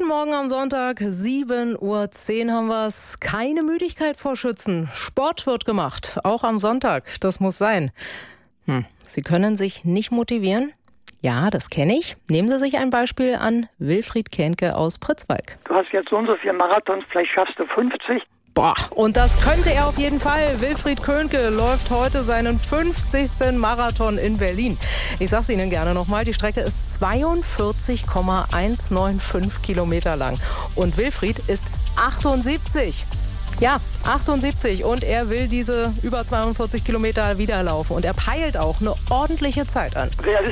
Guten Morgen am Sonntag, 7:10 Uhr haben wir es. Keine Müdigkeit vor Schützen. Sport wird gemacht, auch am Sonntag. Das muss sein. Sie können sich nicht motivieren? Ja, das kenne ich. Nehmen Sie sich ein Beispiel an Wilfried Kähnke aus Pritzwalk. Du hast jetzt so und so viele Marathons, vielleicht schaffst du 50. Boah, und das könnte er auf jeden Fall. Wilfried Kähnke läuft heute seinen 50. Marathon in Berlin. Ich sag's Ihnen gerne nochmal, die Strecke ist 42,195 Kilometer lang. Und Wilfried ist 78. Ja, 78. Und er will diese über 42 Kilometer wieder laufen. Und er peilt auch eine ordentliche Zeit an. Realistisch